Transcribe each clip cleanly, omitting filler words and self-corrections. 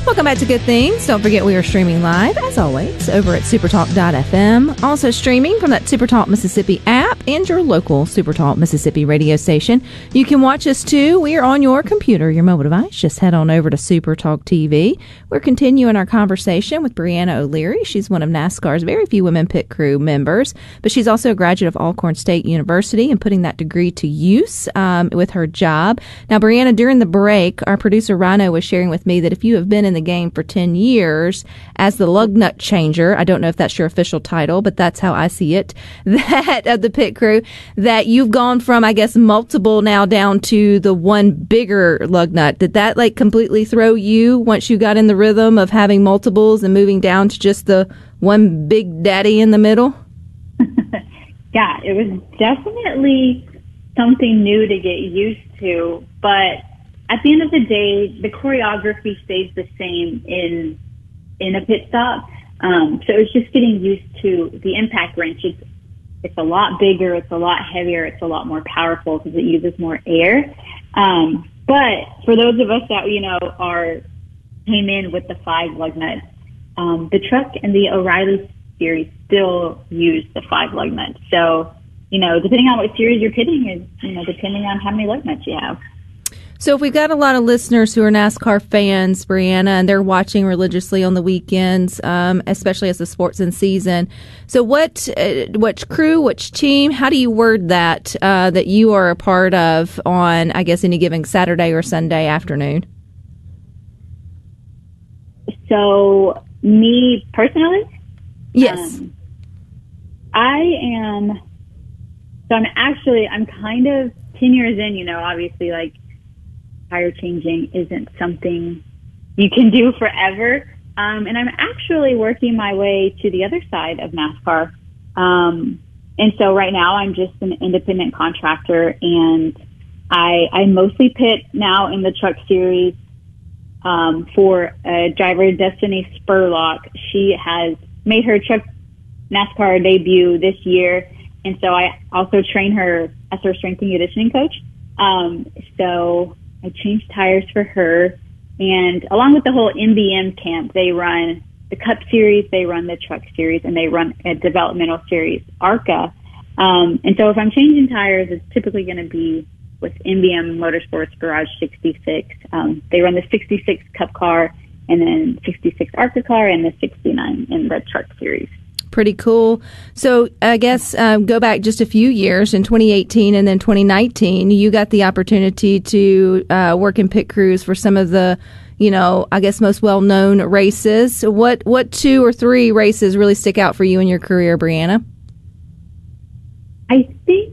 Welcome back to Good Things. Don't forget we are streaming live, as always, over at supertalk.fm. Also streaming from that Supertalk Mississippi app and your local Supertalk Mississippi radio station. You can watch us, too. We are on your computer, your mobile device. Just head on over to Supertalk TV. We're continuing our conversation with Brianna O'Leary. She's one of NASCAR's very few women pit crew members, but she's also a graduate of Alcorn State University and putting that degree to use with her job. Now, Brianna, during the break, our producer Rhino was sharing with me that if you have been in the game for 10 years as the lug nut changer, I don't know if that's your official title, but that's how I see it, that of the pit crew, that you've gone from, I guess, multiple now down to the one bigger lug nut. Did that completely throw you once you got in the rhythm of having multiples and moving down to just the one big daddy in the middle? Yeah, it was definitely something new to get used to, but at the end of the day, the choreography stays the same in a pit stop. So it's just getting used to the impact wrench. It's a lot bigger, it's a lot heavier, it's a lot more powerful because it uses more air. But for those of us that came in with the 5 lug nuts, the truck and the O'Reilly series still use the 5 lug nuts. So depending on what series you're pitting is depending on how many lug nuts you have. So if we've got a lot of listeners who are NASCAR fans, Brianna, and they're watching religiously on the weekends, especially as the sport's in season. So which crew, which team, how do you word that you are a part of on, I guess, any given Saturday or Sunday afternoon? So me personally? Yes. I'm kind of 10 years in, obviously tire changing isn't something you can do forever. And I'm actually working my way to the other side of NASCAR. And so right now I'm just an independent contractor, and I mostly pit now in the truck series for a driver, Destiny Spurlock. She has made her truck NASCAR debut this year, and so I also train her as her strength and conditioning coach. So I changed tires for her, and along with the whole MBM camp, they run the Cup Series, they run the Truck Series, and they run a developmental series, ARCA. And so if I'm changing tires, it's typically going to be with MBM Motorsports Garage 66. They run the 66 Cup car, and then 66 ARCA car, and the 69 in the Truck Series. Pretty cool. So I guess go back just a few years in 2018 and then 2019, you got the opportunity to work in pit crews for some of the, I guess most well-known races. What 2 or 3 races really stick out for you in your career, Brianna? I think,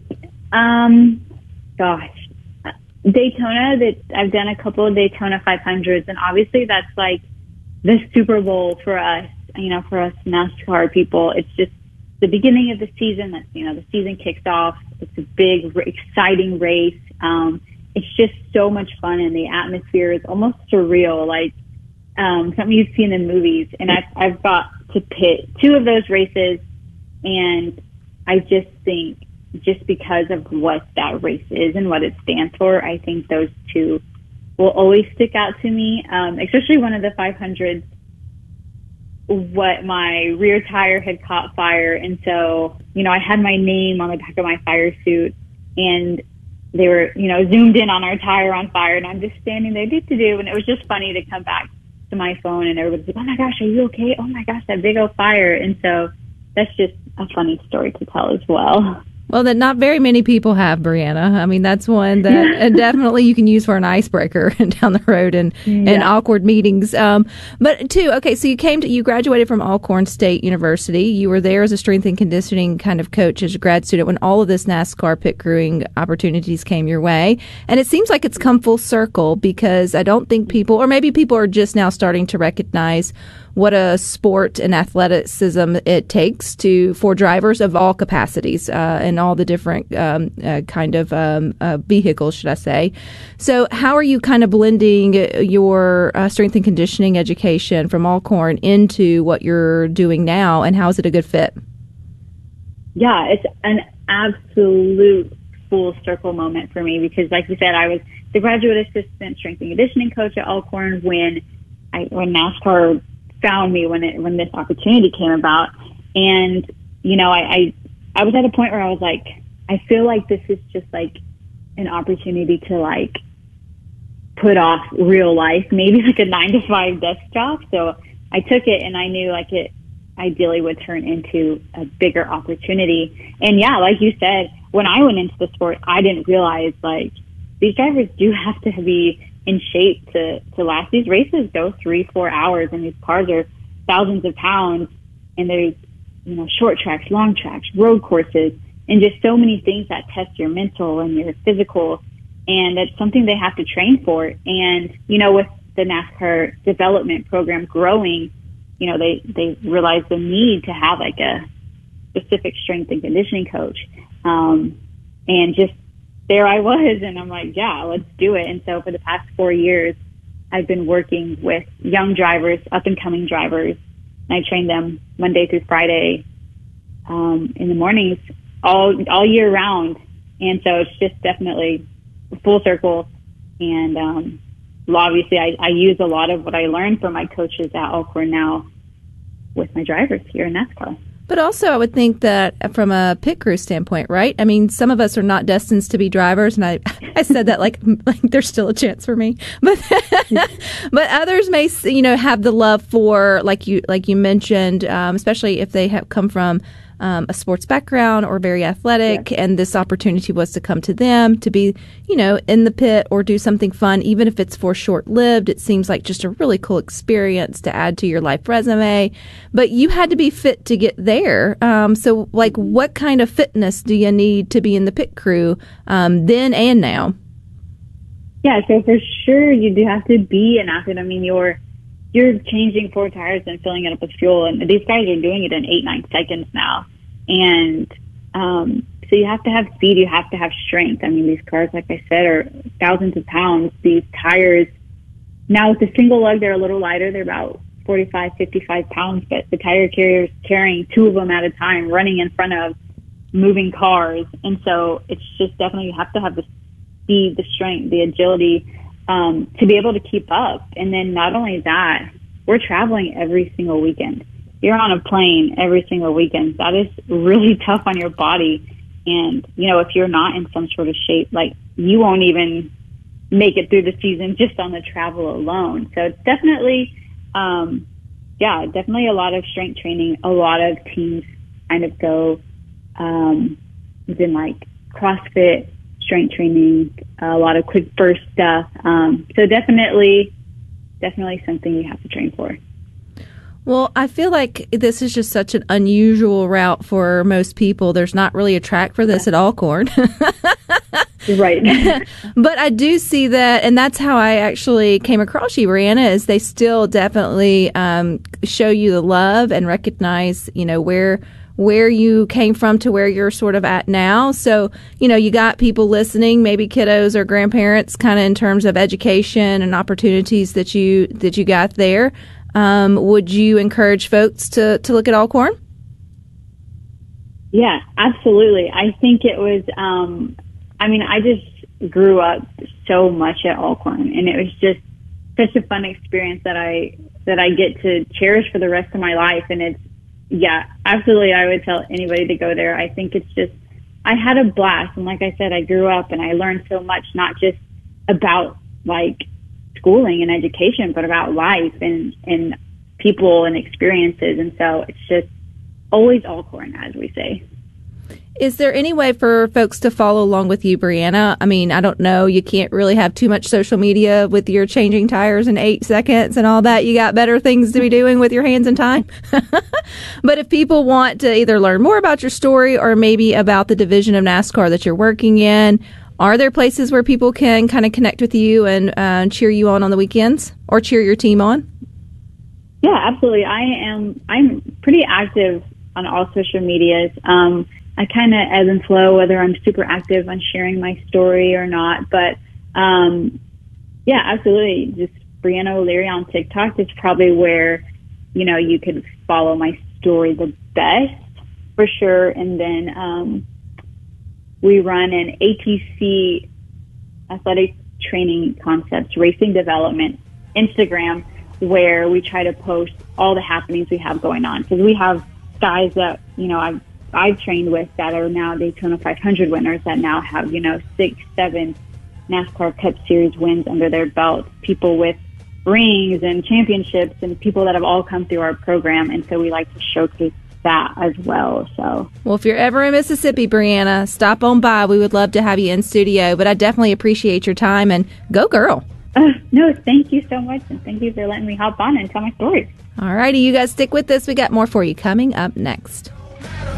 Daytona, that I've done a couple of Daytona 500s, and obviously that's like the Super Bowl for us. For us NASCAR people, it's just the beginning of the season. That's, the season kicks off. It's a big, exciting race. It's just so much fun, and the atmosphere is almost surreal, like something you've seen in movies. And I've got to pit 2 of those races, and I just think, just because of what that race is and what it stands for, I think those 2 will always stick out to me, especially one of the 500s. What my rear tire had caught fire, and so I had my name on the back of my fire suit, and they were zoomed in on our tire on fire, and I'm just standing there, and it was just funny to come back to my phone, and everybody's like, "Oh my gosh, are you okay? Oh my gosh, that big old fire!" And so that's just a funny story to tell as well. Well, that not very many people have, Brianna. I mean, that's one that definitely you can use for an icebreaker down the road and awkward meetings. But 2, okay, so you graduated from Alcorn State University. You were there as a strength and conditioning kind of coach as a grad student when all of this NASCAR pit crewing opportunities came your way. And it seems like it's come full circle, because I don't think people, or maybe people are just now starting to recognize what a sport and athleticism it takes for drivers of all capacities and all the different kind of vehicles, should I say. So how are you kind of blending your strength and conditioning education from Alcorn into what you're doing now, and how is it a good fit? Yeah, it's an absolute full circle moment for me, because like you said, I was the graduate assistant strength and conditioning coach at Alcorn when when NASCAR found me when this opportunity came about, and I was at a point where I was like, I feel like this is just like an opportunity to like put off real life, maybe like a 9-to-5 desk job. So I took it, and I knew like it ideally would turn into a bigger opportunity. And yeah, like you said, when I went into the sport, I didn't realize like these drivers do have to be in shape to last. These races go 3-4 hours, and these cars are thousands of pounds, and there's, short tracks, long tracks, road courses, and just so many things that test your mental and your physical. And it's something they have to train for. And, with the NASCAR development program growing, they realized the need to have like a specific strength and conditioning coach. And just there I was, and I'm like, yeah, let's do it. And so for the past 4 years, I've been working with young drivers, up and coming drivers. And I train them Monday through Friday, in the mornings, all year round. And so it's just definitely full circle. And, obviously I use a lot of what I learned from my coaches at Alcorn now with my drivers here in NASCAR. But also, I would think that from a pit crew standpoint, right? I mean, some of us are not destined to be drivers, and I said that like there's still a chance for me. But but others may, have the love for, like you mentioned, especially if they have come from a sports background or very athletic, yes. And this opportunity was to come to them to be, in the pit or do something fun, even if it's for short-lived. It seems like just a really cool experience to add to your life resume. But you had to be fit to get there. So, like, what kind of fitness do you need to be in the pit crew then and now? Yeah, so for sure you do have to be an athlete. I mean, you're changing 4 tires and filling it up with fuel, and these guys are doing it in 8-9 seconds now. And so you have to have speed, you have to have strength. I mean, these cars, like I said, are thousands of pounds. These tires, now with the single lug, they're a little lighter. They're about 45, 55 pounds, but the tire carrier's carrying 2 of them at a time, running in front of moving cars. And so it's just definitely, you have to have the speed, the strength, the agility, to be able to keep up. And then not only that, we're traveling every single weekend. You're on a plane every single weekend. That is really tough on your body. And, if you're not in some sort of shape, like, you won't even make it through the season just on the travel alone. So it's definitely, definitely a lot of strength training. A lot of teams kind of go, within like CrossFit, strength training, a lot of quick burst stuff. So definitely something you have to train for. Well, I feel like this is just such an unusual route for most people. There's not really a track for this at Alcorn. Right. But I do see that, and that's how I actually came across you, Brianna, is they still definitely show you the love and recognize, where you came from to where you're sort of at now. So, you got people listening, maybe kiddos or grandparents, kind of in terms of education and opportunities that you got there. Would you encourage folks to look at Alcorn? Yeah, absolutely. I think it was, I just grew up so much at Alcorn, and it was just such a fun experience that I get to cherish for the rest of my life. And yeah, absolutely. I would tell anybody to go there. I think it's just, I had a blast. And like I said, I grew up and I learned so much, not just about like schooling and education, but about life and people and experiences. And so it's just always Alcorn, as we say. Is there any way for folks to follow along with you, Brianna? I mean, I don't know. You can't really have too much social media with your changing tires in 8 seconds and all that. You got better things to be doing with your hands and time. But if people want to either learn more about your story or maybe about the division of NASCAR that you're working in, are there places where people can kind of connect with you and cheer you on the weekends or cheer your team on? Yeah, absolutely. I'm pretty active on all social medias. I kind of ebb and flow whether I'm super active on sharing my story or not. But, yeah, absolutely. Just Brianna O'Leary on TikTok is probably where, you can follow my story the best for sure. And then, we run an ATC, Athletic Training Concepts Racing Development Instagram, where we try to post all the happenings we have going on. Because we have guys that, I've trained with that are now Daytona 500 winners that now have, 6, 7 NASCAR Cup Series wins under their belt. People with rings and championships and people that have all come through our program. And so we like to showcase that as well. So, well, if you're ever in Mississippi, Brianna, stop on by. We would love to have you in studio, but I definitely appreciate your time, and go girl. No, thank you so much, and thank you for letting me hop on and tell my story. All righty, you guys stick with us. We got more for you coming up next.